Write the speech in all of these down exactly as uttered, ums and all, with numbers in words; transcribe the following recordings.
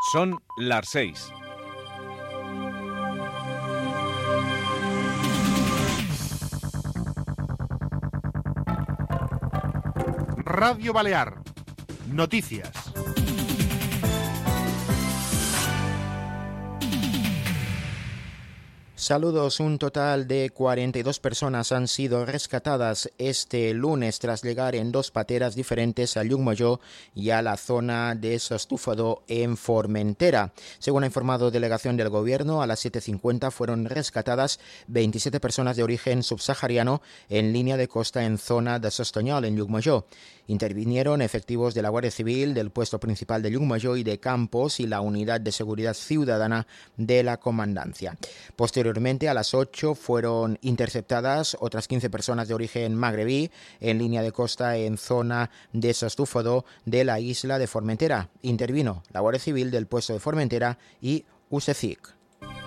Son las seis. Radio Balear. Noticias. Saludos. Un total de cuarenta y dos personas han sido rescatadas este lunes tras llegar en dos pateras diferentes a Llucmajor y a la zona de Sestúfado en Formentera. Según ha informado delegación del Gobierno, a las siete cincuenta fueron rescatadas veintisiete personas de origen subsahariano en línea de costa en zona de Sostoñol, en Llucmajor. Intervinieron efectivos de la Guardia Civil, del puesto principal de Llucmajor y de Campos y la Unidad de Seguridad Ciudadana de la Comandancia. Posteriormente, a las ocho, fueron interceptadas otras quince personas de origen magrebí en línea de costa en zona de Sestúfado de la isla de Formentera. Intervino la Guardia Civil del puesto de Formentera y U S E C I C.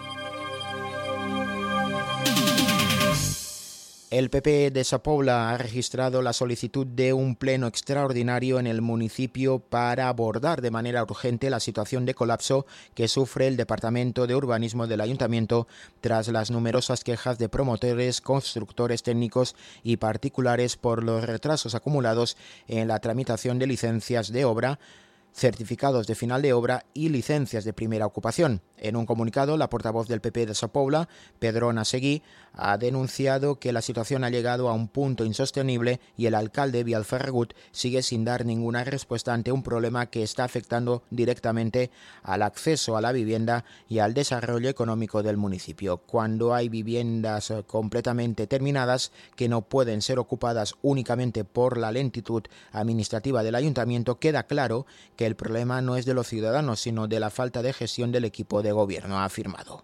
El P P de Sa Pobla ha registrado la solicitud de un pleno extraordinario en el municipio para abordar de manera urgente la situación de colapso que sufre el Departamento de Urbanismo del Ayuntamiento tras las numerosas quejas de promotores, constructores técnicos y particulares por los retrasos acumulados en la tramitación de licencias de obra, certificados de final de obra y licencias de primera ocupación. En un comunicado, la portavoz del P P de Sa Pobla, Pedrona Seguí, ha denunciado que la situación ha llegado a un punto insostenible y el alcalde Biel Ferragut sigue sin dar ninguna respuesta ante un problema que está afectando directamente al acceso a la vivienda y al desarrollo económico del municipio. Cuando hay viviendas completamente terminadas que no pueden ser ocupadas únicamente por la lentitud administrativa del ayuntamiento, queda claro que el problema no es de los ciudadanos, sino de la falta de gestión del equipo de gobierno, ha afirmado.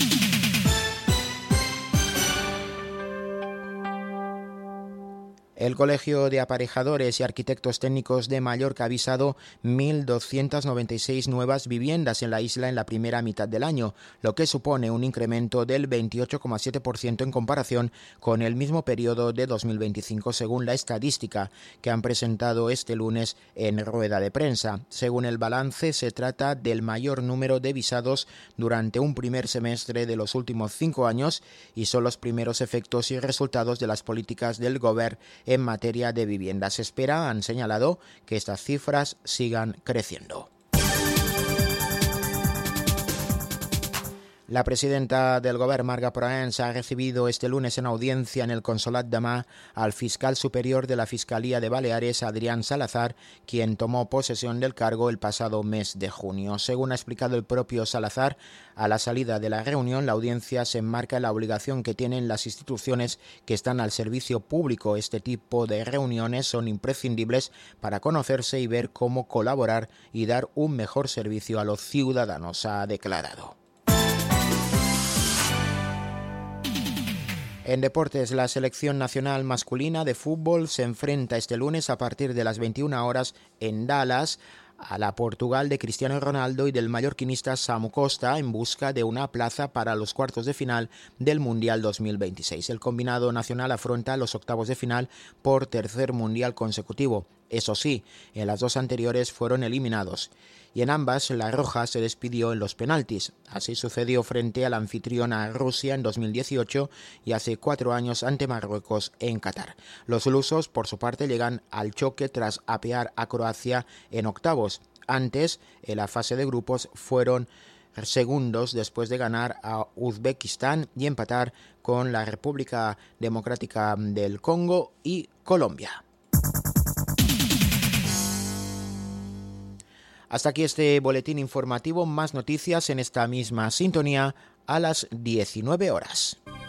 El Colegio de Aparejadores y Arquitectos Técnicos de Mallorca ha avisado mil doscientas noventa y seis nuevas viviendas en la isla en la primera mitad del año, lo que supone un incremento del veintiocho coma siete por ciento en comparación con el mismo periodo de dos mil veinticinco, según la estadística que han presentado este lunes en rueda de prensa. Según el balance, se trata del mayor número de visados durante un primer semestre de los últimos cinco años y son los primeros efectos y resultados de las políticas del Govern en materia de vivienda. Se espera, han señalado, que estas cifras sigan creciendo. La presidenta del Govern, Marga Proens, ha recibido este lunes en audiencia en el Consolat de Mar al fiscal superior de la Fiscalía de Baleares, Adrián Salazar, quien tomó posesión del cargo el pasado mes de junio. Según ha explicado el propio Salazar, a la salida de la reunión, la audiencia se enmarca en la obligación que tienen las instituciones que están al servicio público. Este tipo de reuniones son imprescindibles para conocerse y ver cómo colaborar y dar un mejor servicio a los ciudadanos, ha declarado. En deportes, la selección nacional masculina de fútbol se enfrenta este lunes a partir de las veintiuna horas en Dallas a la Portugal de Cristiano Ronaldo y del mallorquinista Samu Costa en busca de una plaza para los cuartos de final del Mundial dos mil veintiséis. El combinado nacional afronta los octavos de final por tercer mundial consecutivo. Eso sí, en las dos anteriores fueron eliminados. Y en ambas, la Roja se despidió en los penaltis. Así sucedió frente a la anfitriona Rusia en dos mil dieciocho y hace cuatro años ante Marruecos en Qatar. Los lusos, por su parte, llegan al choque tras apear a Croacia en octavos. Antes, en la fase de grupos, fueron segundos después de ganar a Uzbekistán y empatar con la República Democrática del Congo y Colombia. Hasta aquí este boletín informativo. Más noticias en esta misma sintonía a las diecinueve horas.